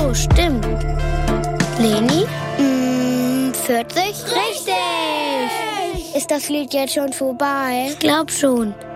so, stimmt. Leni? 40? Richtig! Ist das Lied jetzt schon vorbei? Ich glaub schon.